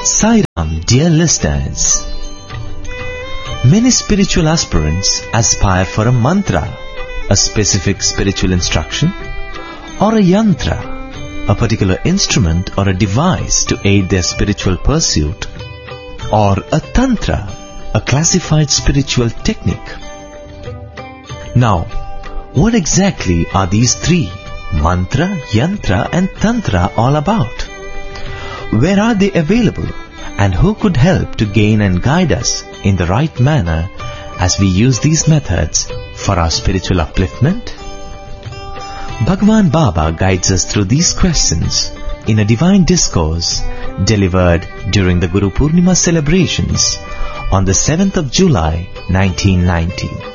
Sai Ram, dear listeners. Many spiritual aspirants aspire for a mantra, a specific spiritual instruction, or a yantra, a particular instrument or a device to aid their spiritual pursuit, or a tantra, a classified spiritual technique. Now, what exactly are these three, mantra, yantra and tantra, all about? Where are they available, and who could help to gain and guide us in the right manner as we use these methods for our spiritual upliftment? Bhagwan Baba guides us through these questions in a divine discourse delivered during the Guru Purnima celebrations on the 7th of July 1990.